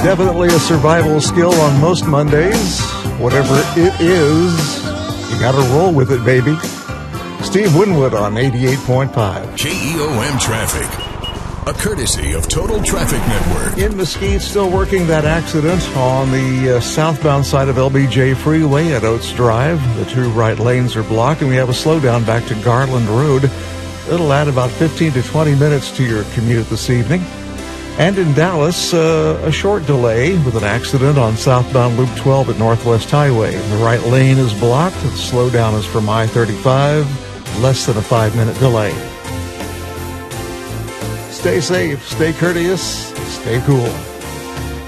Definitely a survival skill on most Mondays. Whatever it is, you got to roll with it, baby. Steve Winwood on 88.5. KEOM Traffic, a courtesy of Total Traffic Network. In Mesquite, still working that accident on the southbound side of LBJ Freeway at Oates Drive. The two right lanes are blocked, and we have a slowdown back to Garland Road. It'll add about 15 to 20 minutes to your commute this evening. And in Dallas, a short delay with an accident on southbound Loop 12 at Northwest Highway. The right lane is blocked. The slowdown is from I-35, less than a 5-minute delay. Stay safe, stay courteous, stay cool.